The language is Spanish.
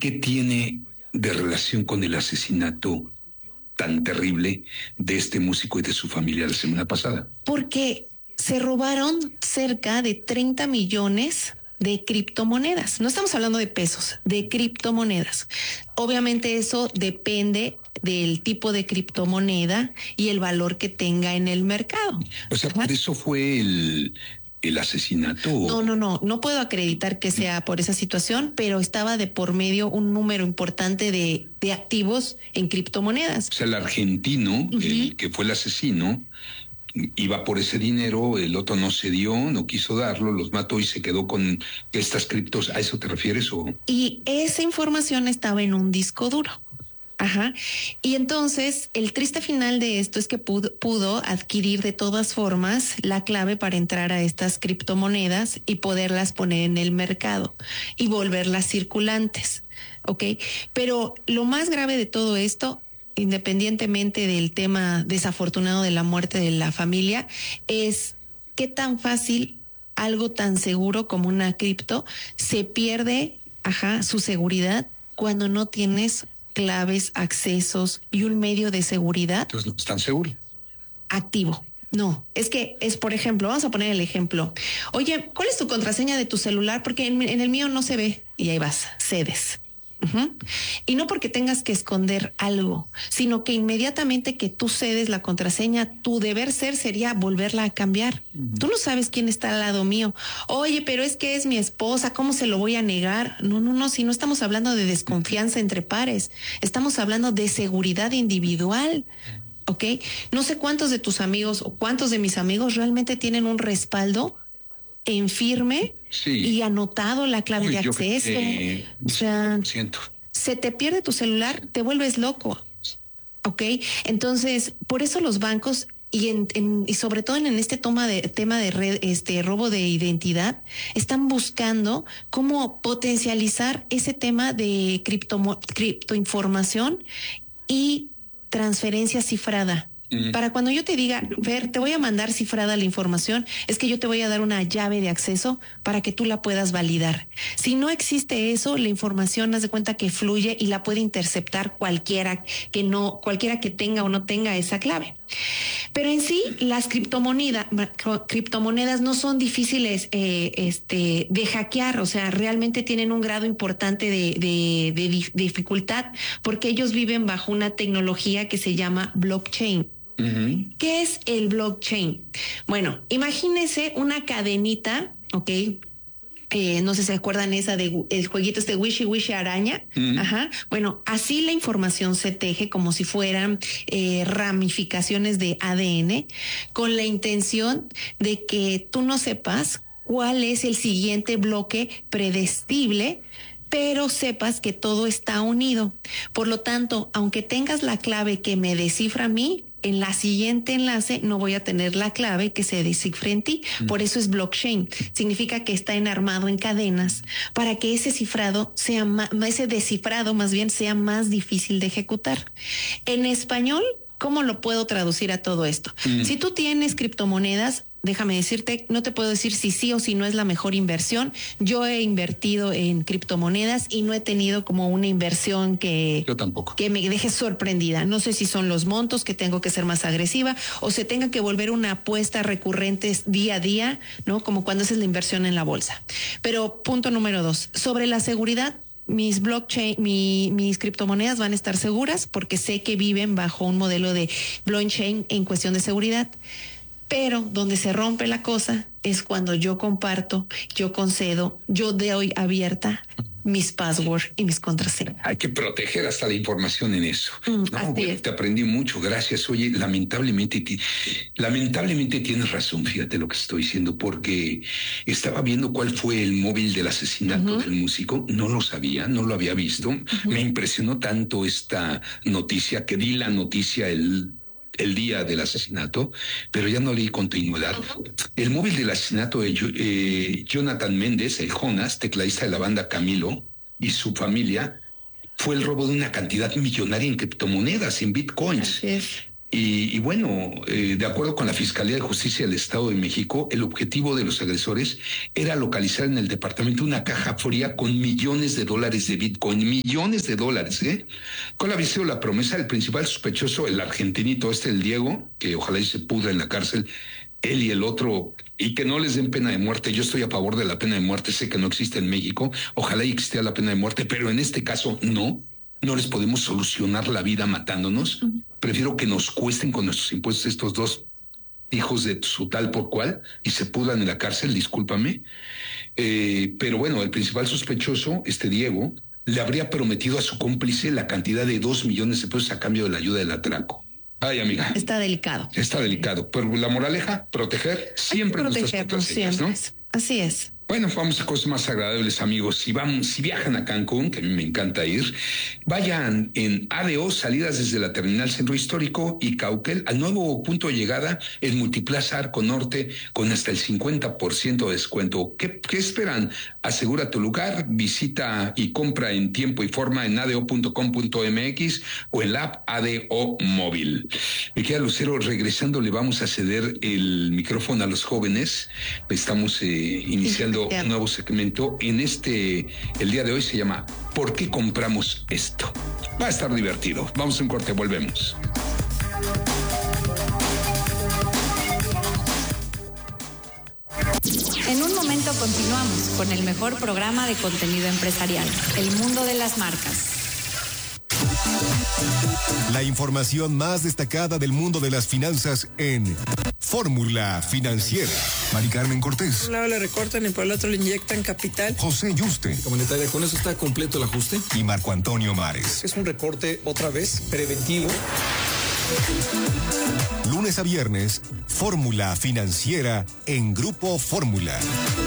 qué tiene de relación con el asesinato tan terrible de este músico y de su familia la semana pasada? Porque se robaron cerca de 30 millones de criptomonedas. No estamos hablando de pesos, de criptomonedas. Obviamente eso depende del tipo de criptomoneda y el valor que tenga en el mercado. O sea, ¿por eso fue el asesinato? No puedo acreditar que sea por esa situación, pero estaba de por medio un número importante de activos en criptomonedas. O sea, el argentino, el que fue el asesino, iba por ese dinero, el otro no se dio, no quiso darlo, los mató y se quedó con estas criptos. ¿A eso te refieres? Y esa información estaba en un disco duro. Ajá. Y entonces el triste final de esto es que pudo adquirir de todas formas la clave para entrar a estas criptomonedas y poderlas poner en el mercado y volverlas circulantes. ¿Ok? Pero lo más grave de todo esto, independientemente del tema desafortunado de la muerte de la familia, es qué tan fácil algo tan seguro como una cripto se pierde, su seguridad cuando no tienes claves, accesos y un medio de seguridad. Entonces no están seguros. Activo. No, es que es, por ejemplo, vamos a poner el ejemplo. Oye, ¿cuál es tu contraseña de tu celular? Porque en el mío no se ve. Y ahí vas, cedes. Y no porque tengas que esconder algo, sino que inmediatamente que tú cedes la contraseña, tu deber ser sería volverla a cambiar. Tú no sabes quién está al lado mío. Oye, pero es que es mi esposa, ¿cómo se lo voy a negar? No, si no estamos hablando de desconfianza entre pares, estamos hablando de seguridad individual. ¿Ok? No sé cuántos de tus amigos o cuántos de mis amigos realmente tienen un respaldo en firme y anotado la clave de acceso. O sea, se te pierde tu celular, te vuelves loco. ¿Ok? Entonces, por eso los bancos y sobre todo en este tema de red, robo de identidad, están buscando cómo potencializar ese tema de criptoinformación y transferencia cifrada. Para cuando yo te diga, Fer, te voy a mandar cifrada la información, es que yo te voy a dar una llave de acceso para que tú la puedas validar. Si no existe eso, la información, haz de cuenta que fluye y la puede interceptar cualquiera que tenga o no tenga esa clave. Pero en sí, las criptomonedas no son difíciles de hackear, o sea, realmente tienen un grado importante de dificultad porque ellos viven bajo una tecnología que se llama blockchain. ¿Qué es el blockchain? Bueno, imagínese una cadenita, ¿ok? No sé si se acuerdan esa de el jueguito Wishy Wishy araña. Bueno, así la información se teje como si fueran ramificaciones de ADN con la intención de que tú no sepas cuál es el siguiente bloque predecible, pero sepas que todo está unido. Por lo tanto, aunque tengas la clave que me descifra a mí, en la siguiente enlace no voy a tener la clave que se descifre en ti. Por eso es blockchain. Significa que está enarmado en cadenas para que ese descifrado más bien sea más difícil de ejecutar. En español, ¿cómo lo puedo traducir a todo esto? Si tú tienes criptomonedas, déjame decirte, no te puedo decir si sí o si no es la mejor inversión. Yo he invertido en criptomonedas y no he tenido como una inversión Yo tampoco. que me deje sorprendida. No sé si son los montos que tengo que ser más agresiva o se tenga que volver una apuesta recurrente día a día, ¿no? Como cuando haces la inversión en la bolsa. Pero punto número 2, sobre la seguridad. Mis blockchain, mis criptomonedas van a estar seguras porque sé que viven bajo un modelo de blockchain en cuestión de seguridad. Pero donde se rompe la cosa es cuando yo comparto, yo concedo, yo doy abierta mis passwords y mis contraseñas. Hay que proteger hasta la información en eso. Te aprendí mucho, gracias. Oye, lamentablemente tienes razón, fíjate lo que estoy diciendo, porque estaba viendo cuál fue el móvil del asesinato del músico, no lo sabía, no lo había visto. Me impresionó tanto esta noticia que di la noticia el día del asesinato, pero ya no leí continuidad. El móvil del asesinato de Jonathan Méndez, el Jonas, tecladista de la banda Camilo, y su familia, fue el robo de una cantidad millonaria en criptomonedas, en bitcoins. Y bueno, de acuerdo con la Fiscalía de Justicia del Estado de México, el objetivo de los agresores era localizar en el departamento una caja fría con millones de dólares de Bitcoin, millones de dólares, ¿eh? ¿Cuál había sido la promesa del principal sospechoso, el argentinito el Diego, que ojalá y se pudra en la cárcel, él y el otro, y que no les den pena de muerte? Yo estoy a favor de la pena de muerte, sé que no existe en México, ojalá y existiera la pena de muerte, pero en este caso no les podemos solucionar la vida matándonos. Prefiero que nos cuesten con nuestros impuestos estos dos hijos de su tal por cual y se pudran en la cárcel, discúlpame. Pero bueno, el principal sospechoso, Diego, le habría prometido a su cómplice la cantidad de 2 millones de pesos a cambio de la ayuda del atraco. Ay, amiga. Está delicado. Está delicado. Pero la moraleja, proteger siempre nuestras contraseñas, ¿no? Así es. Bueno, vamos a cosas más agradables, amigos. Si viajan a Cancún, que a mí me encanta ir, vayan en ADO, salidas desde la Terminal Centro Histórico y Cauquel, al nuevo punto de llegada, el Multiplaza Arco Norte, con hasta el 50% de descuento. ¿Qué esperan? Asegura tu lugar, visita y compra en tiempo y forma en ado.com.mx o en la app ADO Móvil. Me queda Lucero, regresando le vamos a ceder el micrófono a los jóvenes. Estamos iniciando un nuevo segmento. El día de hoy se llama ¿Por qué compramos esto? Va a estar divertido. Vamos a un corte, volvemos. En un momento continuamos con el mejor programa de contenido empresarial, El Mundo de las Marcas. La información más destacada del mundo de las finanzas en Fórmula Financiera. Mari Carmen Cortés. Por un lado le recortan y por el otro le inyectan capital. José Yuste. Comunitaria, ¿con eso está completo el ajuste? Y Marco Antonio Mares. Es un recorte otra vez preventivo. Lunes a viernes, Fórmula Financiera en Grupo Fórmula.